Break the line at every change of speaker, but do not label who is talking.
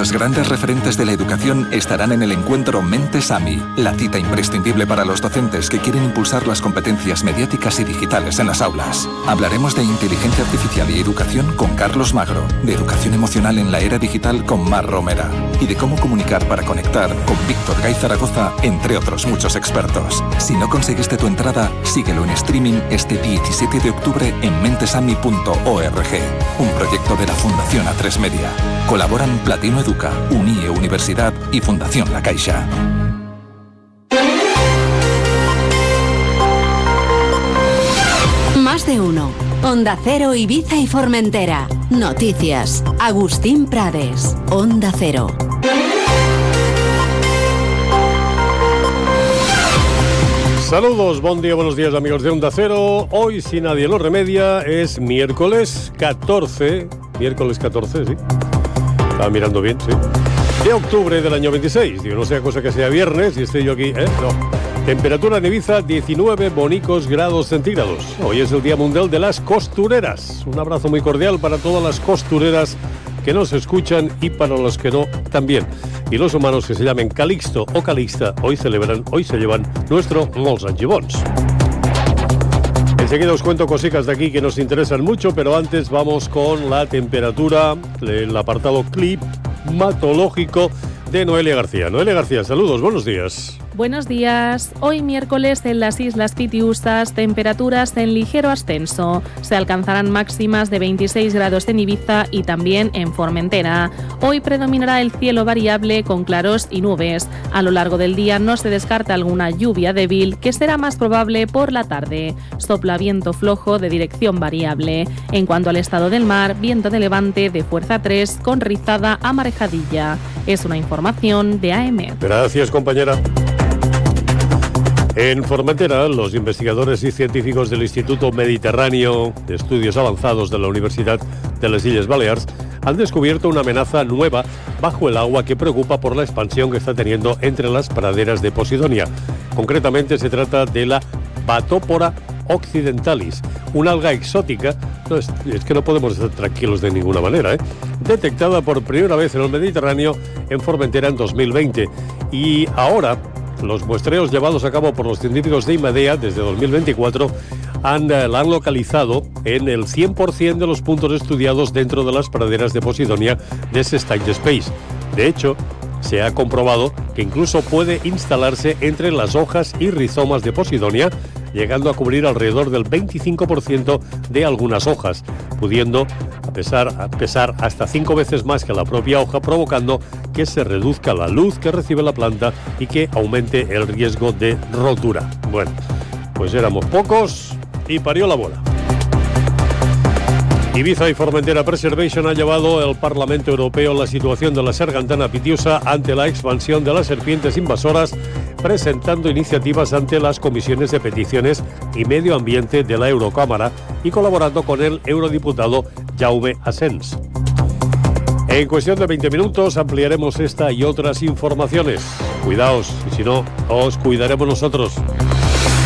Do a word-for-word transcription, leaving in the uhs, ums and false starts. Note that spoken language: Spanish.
Los grandes referentes de la educación estarán en el encuentro Mentes A M I, la cita imprescindible para los docentes que quieren impulsar las competencias mediáticas y digitales en las aulas. Hablaremos de inteligencia artificial y educación con Carlos Magro, de educación emocional en la era digital con Mar Romera y de cómo comunicar para conectar con Víctor Gay Zaragoza, entre otros muchos expertos. Si no conseguiste tu entrada, síguelo en streaming este diecisiete de octubre en mentesami punto org, un proyecto de la Fundación A tres Media. Colaboran Platino Educa, Unie Universidad y Fundación La Caixa.
Más de uno. Onda Cero, Ibiza y Formentera. Noticias. Agustín Prades. Onda Cero.
Saludos, buen día, buenos días amigos de Onda Cero. Hoy, si nadie lo remedia, es miércoles catorce. Miércoles catorce, sí. Estaba mirando bien, sí. De octubre del año veintiséis. Digo, no sea cosa que sea viernes y esté yo aquí, ¿eh? No. Temperatura en Ibiza, diecinueve bonicos grados centígrados. Hoy es el Día Mundial de las Costureras. Un abrazo muy cordial para todas las costureras que nos escuchan y para los que no, también. Y los humanos que se llamen Calixto o Calixta, hoy celebran, hoy se llevan nuestro Molts anys i bons. Enseguida os cuento cositas de aquí que nos interesan mucho, pero antes vamos con la temperatura, el apartado climatológico de Noelia García. Noelia García, saludos, buenos días.
Buenos días. Hoy miércoles en las Islas Pitiusas, temperaturas en ligero ascenso. Se alcanzarán máximas de veintiséis grados en Ibiza y también en Formentera. Hoy predominará el cielo variable con claros y nubes. A lo largo del día no se descarta alguna lluvia débil, que será más probable por la tarde. Sopla viento flojo de dirección variable. En cuanto al estado del mar, viento de levante de fuerza tres con rizada a marejadilla. Es una información de A M.
Gracias, compañera. En Formentera, los investigadores y científicos del Instituto Mediterráneo de Estudios Avanzados de la Universidad de las Illes Balears han descubierto una amenaza nueva bajo el agua que preocupa por la expansión que está teniendo entre las praderas de Posidonia. Concretamente se trata de la Batópora occidentalis, una alga exótica, no es, es que no podemos estar tranquilos de ninguna manera, ¿eh? detectada por primera vez en el Mediterráneo en Formentera en dos mil veinte. Y ahora los muestreos llevados a cabo por los científicos de IMADEA desde dos mil veinticuatro han, la han localizado en el cien por ciento de los puntos estudiados dentro de las praderas de Posidonia de Sestany Space. De hecho, se ha comprobado que incluso puede instalarse entre las hojas y rizomas de Posidonia, llegando a cubrir alrededor del veinticinco por ciento de algunas hojas, pudiendo a pesar, a pesar hasta cinco veces más que la propia hoja, provocando que se reduzca la luz que recibe la planta y que aumente el riesgo de rotura. Bueno, pues éramos pocos y parió la bola. Ibiza y Formentera Preservation ha llevado al Parlamento Europeo la situación de la sargantana pitiusa ante la expansión de las serpientes invasoras, presentando iniciativas ante las comisiones de peticiones y medio ambiente de la Eurocámara y colaborando con el eurodiputado Jaume Asens. En cuestión de veinte minutos ampliaremos esta y otras informaciones. Cuidaos, y si no, os cuidaremos nosotros.